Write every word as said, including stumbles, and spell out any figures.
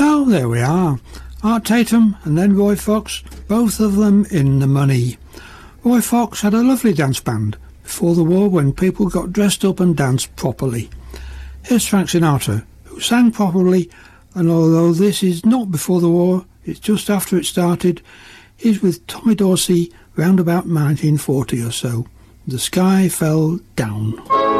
So there we are. Art Tatum and then Roy Fox, both of them in the money. Roy Fox had a lovely dance band before the war when people got dressed up and danced properly. Here's Frank Sinatra, who sang properly, and although this is not before the war, it's just after it started, he's with Tommy Dorsey round about nineteen forty or so. The Sky Fell Down.